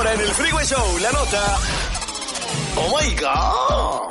Ahora en el Freeway Show, la nota. Oh my God.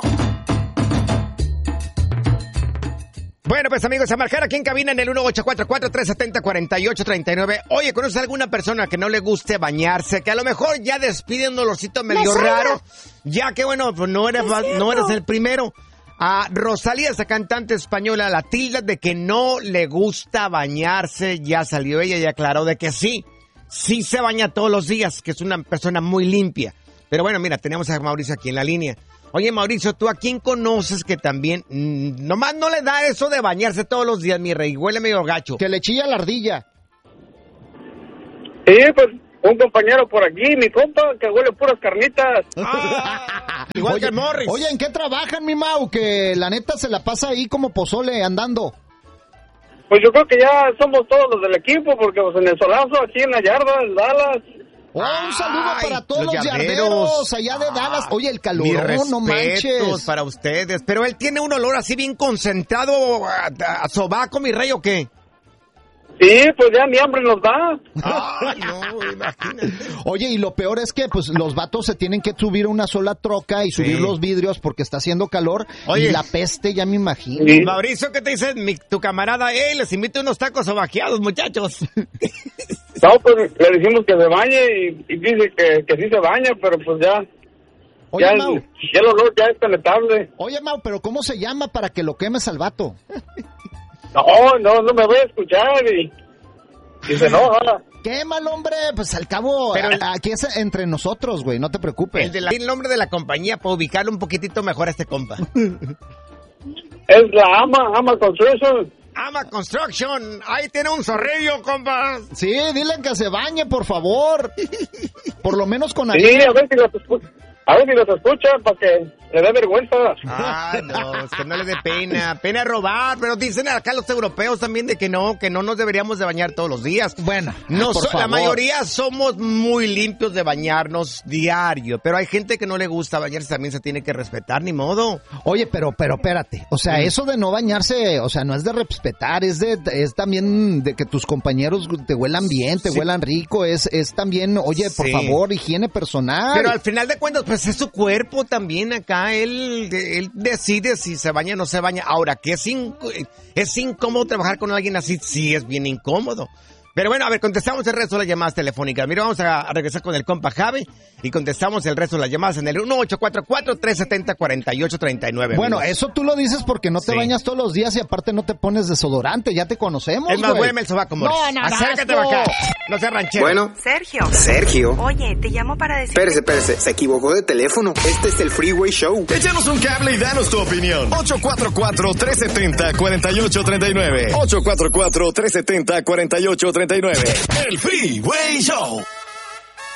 Bueno, pues amigos, a marcar aquí en cabina en el 1844-370-4839. Oye, ¿conoces a alguna persona que no le guste bañarse? Que a lo mejor ya despide un olorcito medio raro. Ya que bueno, pues no eres el primero. A Rosalía, esa cantante española, la tilda de que no le gusta bañarse. Ya salió ella y aclaró de que sí se baña todos los días, que es una persona muy limpia. Pero bueno, mira, tenemos a Mauricio aquí en la línea. Oye, Mauricio, ¿tú a quién conoces que también nomás no le da eso de bañarse todos los días, mi rey? Huele medio gacho. Que le chilla la ardilla. Sí, pues un compañero por aquí, mi compa, que huele puras carnitas. Igual que el Morris. Oye, ¿en qué trabajan, mi Mau? Que la neta se la pasa ahí como pozole andando. Pues yo creo que ya somos todos los del equipo, porque pues en el solazo, aquí en la yarda, en Dallas. Un saludo para todos los yarderos allá de Dallas. Oye, el calorón, no manches. Para ustedes. Pero él tiene un olor así bien concentrado a sobaco, mi rey, ¿o qué? Sí, pues ya ni hambre nos da. No, imagínate. Oye, y lo peor es que pues los vatos se tienen que subir a una sola troca y subir los vidrios porque está haciendo calor. Oye, y la peste, ya me imagino. Sí. Mauricio, ¿qué te dice tu camarada? Les invito unos tacos sobaqueados, muchachos. No, pues le decimos que se bañe y dice que sí se baña, pero pues ya. Oye, ya Mau. El olor ya es penetrable. Oye, Mau, pero ¿cómo se llama para que lo quemes al vato? No me voy a escuchar y se enoja. Quémalo, hombre, pues al cabo, pero aquí es entre nosotros, güey, no te preocupes. El nombre de la compañía para ubicarlo un poquitito mejor a este compa. Es la Ama Construction. Ama Construction, ahí tiene un zorrillo, compa. Sí, dile que se bañe, por favor. Por lo menos con Sí, a ver si los escucha para que le dé vergüenza. No, es que no le dé pena robar, pero dicen acá los europeos también de que no nos deberíamos de bañar todos los días. Bueno, la mayoría somos muy limpios de bañarnos diario, pero hay gente que no le gusta bañarse, también se tiene que respetar, ni modo. Oye, pero espérate, o sea, eso de no bañarse, o sea, no es de respetar, es también de que tus compañeros te huelan bien, te huelan rico, es también, oye, por favor, higiene personal. Pero al final de cuentas, pues es su cuerpo también acá. Él decide si se baña o no se baña. Ahora, que es incómodo trabajar con alguien así, sí es bien incómodo. Pero bueno, a ver, contestamos el resto de las llamadas telefónicas. Mira, vamos a regresar con el compa Javi y contestamos el resto de las llamadas en el 1844-370-4839. Bueno, eso tú lo dices porque no te bañas todos los días y aparte no te pones desodorante, ya te conocemos, es más, huéleme el sobaco, Morris. No, acércate para acá, no seas ranchero. Bueno. Sergio. Oye, te llamo para decir... Espérese, se equivocó de teléfono. Este es el Freeway Show. Échanos un cable y danos tu opinión. 844-370-4839. 844-370-4839. El Freeway Show.